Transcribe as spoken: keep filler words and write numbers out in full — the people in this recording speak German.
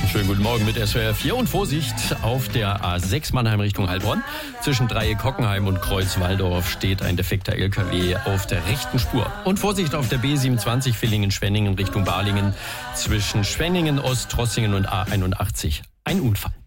Schönen guten Morgen mit S W R vier und Vorsicht auf der A sechs Mannheim Richtung Heilbronn. Zwischen Dreieck Hockenheim und Kreuz Walldorf steht ein defekter L K W auf der rechten Spur. Und Vorsicht auf der B siebenundzwanzig Villingen-Schwenningen Richtung Balingen. Zwischen Schwenningen, Ost, Trossingen und A einundachtzig ein Unfall.